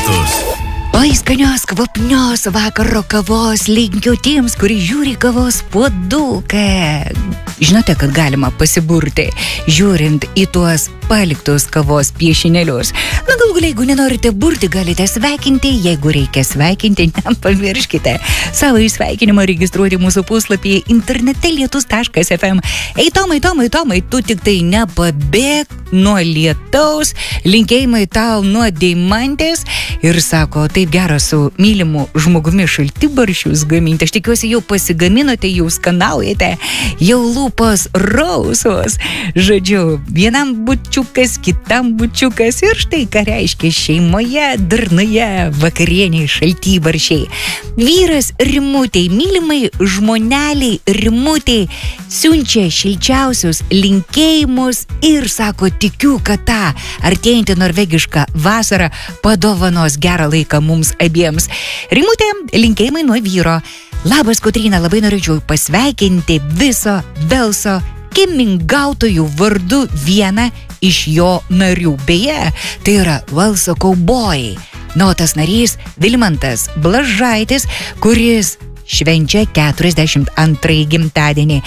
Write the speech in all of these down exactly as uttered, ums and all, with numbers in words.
lietus. Oi, skanios, kvapnios vakaro kavos linkiu tiems, kurie žiūri kavos puoduką. Žinote, kad galima pasiburti, žiūrint į tuos paliktus kavos piešinėlius. Na, gal galiai, jeigu nenorite burti, galite sveikinti. Jeigu reikia sveikinti, nepamirškite savo įsveikinimą registruoti mūsų puslapyje internete lietus taškas ef em. Ei, Tomai, Tomai, Tomai, tu tik tai nepabėg nuo lietaus, linkėjimai tau nuo deimantės. Ir sako, taip gera su mylimu žmogumi šaltibarščius gaminti. Aš tikiuosi, jau pasigaminote, jau skanaujate, jau lūpos rausos. Žodžiu, vienam bučiukas, kitam bučiukas. Ir štai ką reiškia šeimoje, darnoje, vakarieniai šaltibarščiai. Vyras Rimutei, mylimai žmoneliai Rimutei, siunčia šilčiausius linkėjimus ir sako, tikiu, kad tą artėjantį norvegišką vasarą padovanos gerą laiką mums abiems. Rimutė, linkėjimai nuo vyro. Labas, Kotryna, labai norėčiau pasveikinti viso Velso kimingautojų vardu vieną iš jo narių. Beje, tai yra Velso kaubojai. Na, o tas narys Vilmantas Blažaitis, kuris švenčia keturiasdešimt antrąjį gimtadienį.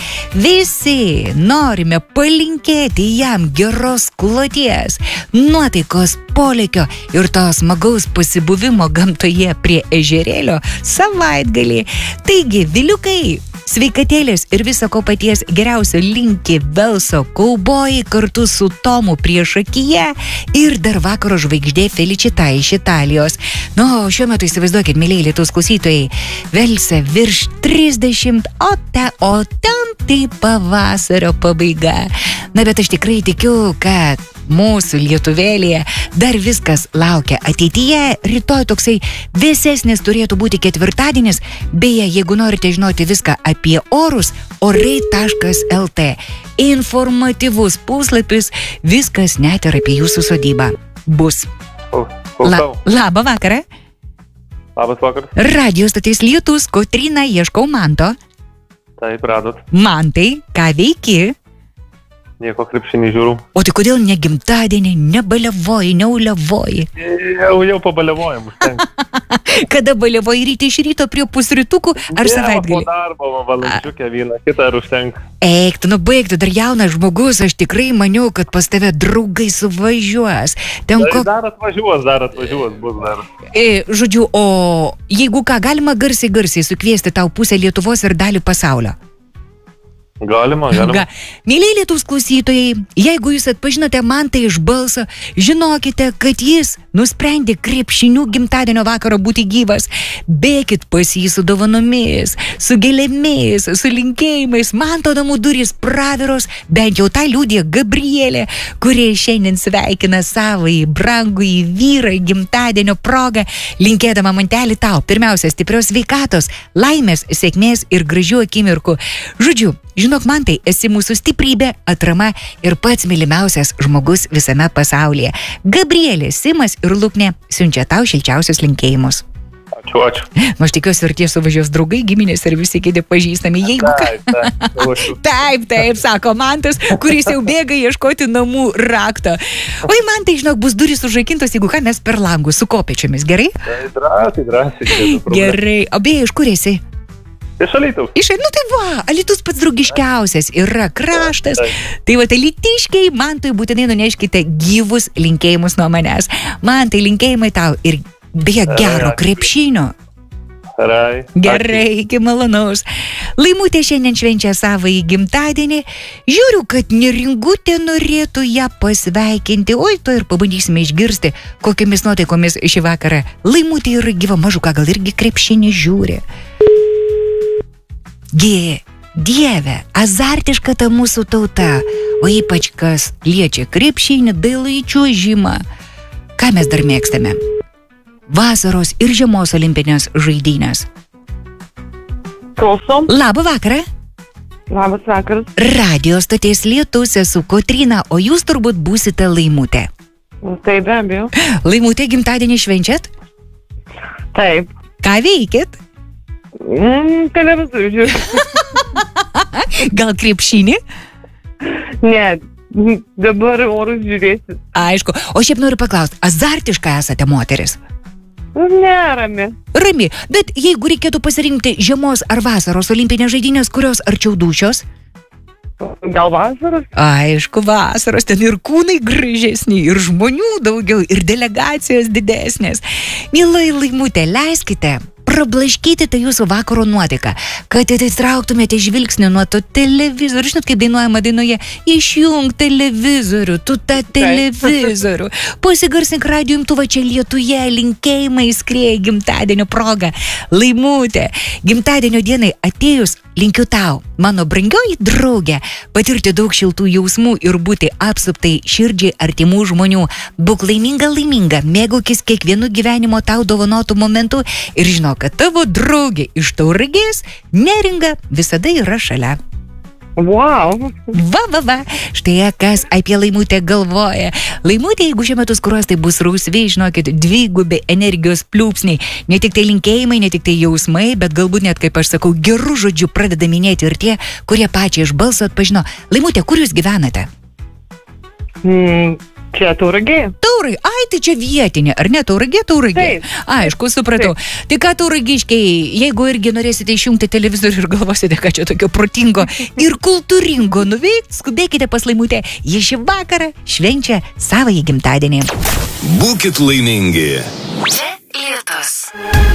Visi norime palinkėti jam geros kloties, nuotaikos polėkio ir to smagaus pasibuvimo gamtoje prie ežerėlio savaitgalį. Taigi, Viliukai, sveikatėlės ir viso ko paties geriausio linki Velso kaubojai kartu su Tomu priešakyje ir dar vakaro žvaigždė Felicita iš Italijos. Nu, šiuo metu įsivaizduokit, mėlyje lietus klausytojai, Velse virš trisdešimt, o, te, o ten tai pavasario pabaiga. Na, bet aš tikrai tikiu, kad mūsų lietuvėlėje dar viskas laukia ateityje. Rytoj toksai vėsesnis turėtų būti ketvirtadienis. Beje, jeigu norite žinoti viską apie orus, orai taškas el tė. Informatyvus puslapis, viskas net ir apie jūsų sodybą bus. La, labą vakarą. Labas vakaras. Radio stotis Lietus, Kotryna, ieškau Manto. Taip, radot. Mantai, ką veiki? Nieko, krepšinį žiūrų. O tai kodėl ne gimtadienį, nebaliavoji, neuliavoji? Jau, jau pabaliavojam, užtenka. Kada baliavoji, ryte iš ryto prie pusrytukų ar ja, savaitgalį? Po darbo, valandžiukę vieną, kitą ar užtenka. Eik, tu nubaigtų, dar jaunas žmogus, aš tikrai maniau, kad pas tave draugai suvažiuos. Ten Dar, ko... dar atvažiuos, dar atvažiuos, bus dar. E, žodžiu, o jeigu ką, galima garsiai garsiai sukviesti tau pusę Lietuvos ir dalį pasaulio? Galima, galima. Ga. Mėlyje Lietuvos klausytojai, jeigu jūs atpažinote Mantą iš balso, žinokite, kad jis nusprendė krepšinių gimtadienio vakaro būti gyvas. Bėkit pas jį su dovanomis, su gėlėmis, su linkėjimais. Manto namų durys praviros, bent jau tą liudija Gabrielė, kurie šiandien sveikina savąjį brangųjį vyrą gimtadienio progą, linkėdama Mantelį tau pirmiausia stiprios sveikatos, laimės, sėkmės ir gražių akimirkų. Žodžiu, žinok, Mantai, esi mūsų stiprybė, atrama ir pats mylimiausias žmogus visame pasaulyje. Gabrielė, Simas ir Luknė siunčia tau šilčiausius linkėjimus. Ačiū, ačiū. Nu, aš tikiuosi, ir tie suvažiuos draugai, giminės ir visi kiti pažįstami. Jeigu... Taip, taip, taip, taip, sako Mantas, kuris jau bėga ieškoti namų rakto. Oi, Mantai, žinok, bus durys užrakintos, jeigu ką, mes per langus su kopėčiomis, gerai? Tai drąsiai, drąsiai. Gerai, o beje, iš kur esi? Iš Alytaus. Iš, nu tai va, Alytus pats draugiškiausias yra kraštas. Tai va, alytiškiai, Mantui būtinai nuneškite gyvus linkėjimus nuo manęs. Mantai, linkėjimai tau ir beje gero krepšinio. Gerai. Gerai, iki malonaus. Laimutė šiandien švenčia savąjį gimtadienį. Žiūriu, kad Neringutė norėtų ją pasveikinti. Oi, to ir pabandysime išgirsti, kokiamis nuotaikomis šį vakarą. Laimutė yra gyva, mažuką, gal irgi krepšinį žiūri. Gie, Dieve, azartiška ta mūsų tauta, o ypač kas liečia krepšinį, dailai čiuožimą. Ką mes dar mėgstame? Vasaros ir žiemos olimpinės žaidynės. Klausom. Labą vakarą. Labas vakaras. Radio stoties Lietus, esu Kotryna, o jūs turbūt būsite Laimutė. Taip, be abejo. Laimutė, gimtadienį švenčiat? Taip. Ką veikit? Mm, televizorių žiūriu. Gal krepšinį? Ne, dabar orus žiūrėsit. Aišku, o šiaip noriu paklausti, azartiška esate moteris? Nerami. Rami, bet jeigu reikėtų pasirinkti žiemos ar vasaros olimpinės žaidynės, kurios arčiau dūšios? Gal vasaros? Aišku, vasaros, ten ir kūnai gražesni, ir žmonių daugiau, ir delegacijos didesnės. Mielai Laimutė, leiskite prablaškyti tą jūsų vakaro nuotaiką, kad atitrauktumėte žvilgsnį nuo to televizorių. Žinot, kaip dainuojama dainoje, išjung televizorių, tu tą televizorių. Pasigarsink radijo imtuvą čia Lietuje, linkėjimai skrieja gimtadienio proga. Laimutė, gimtadienio dienai atėjus, linkiu tau, mano brangioji draugė, patirti daug šiltų jausmų ir būti apsuptai širdžiai artimų žmonių. Būk laiminga, laiminga, mėgaukis kiekvienu gyvenimo tau dovanotų momentu ir žinok, kad tavo draugė iš Tauragės, Neringa, visada yra šalia. Wow. Va, va, va, štai kas apie Laimutę galvoja. Laimutė, jeigu šiuo metu skruos, tai bus rausvi, žinokit, dvigubi energijos pliūpsniai. Ne tik tai linkėjimai, ne tik tai jausmai, bet galbūt net, kaip aš sakau, gerų žodžių pradeda minėti ir tie, kurie pačiai iš balso atpažino. Laimutė, kur jūs gyvenate? Mm, čia Tauragė. Taurai, ai, tai čia vietinė, ar ne? Tauragė, Tauragė. Taip. Aišku, supratau. Taip. Tai ką, tauragiškiai, jeigu irgi norėsite išjungti televizorių ir galvosite, ką čia tokio protingo ir kultūringo nuveikti, skubėkite pas Laimutę. Jie šį vakarą švenčia savąjį gimtadienį. Būkit laimingi. Čia Lietus.